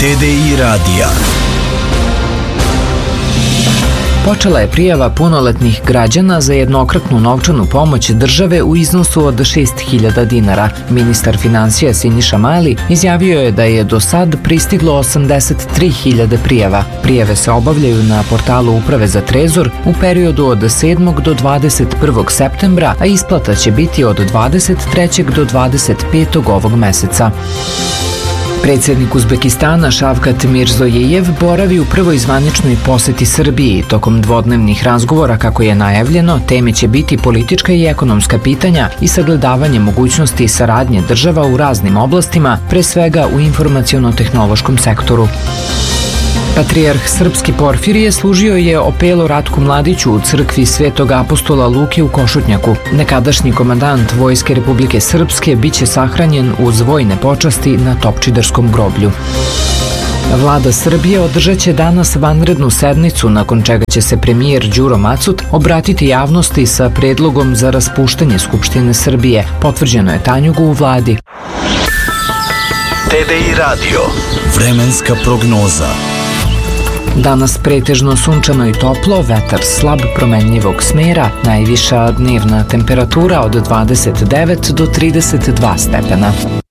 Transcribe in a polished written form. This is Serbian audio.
TDI radija. Počela je prijava punoletnih građana za jednokratnu novčanu pomoć države u iznosu od 6.000 dinara. Ministar finansija Siniša Mali izjavio je da je do sad pristiglo 83.000 prijava. Prijave se obavljaju na portalu Uprave za trezor u periodu od 7. do 21. septembra, a isplata će biti od 23. do 25. ovog meseca. Predsjednik Uzbekistana Šavkat Mirzojejev boravi u prvoj zvaničnoj poseti Srbiji. Tokom dvodnevnih razgovora, kako je najavljeno, teme će biti politička i ekonomska pitanja i sagledavanje mogućnosti saradnje država u raznim oblastima, pre svega u informaciono-tehnološkom sektoru. Patrijarh srpski Porfirije služio je opelo Ratku Mladiću u crkvi Svetog apostola Luke u Košutnjaku. Nekadašnji komandant Vojske Republike Srpske biće sahranjen uz vojne počasti na Topčiderskom groblju. Vlada Srbije održat će danas vanrednu sednicu, nakon čega će se premijer Đuro Macut obratiti javnosti sa predlogom za raspuštanje Skupštine Srbije. Potvrđeno je Tanjugu u vladi. TDI radio. Vremenska prognoza. Danas pretežno sunčano i toplo, vetar slab promenljivog smera, najviša dnevna temperatura od 29 do 32 stepena.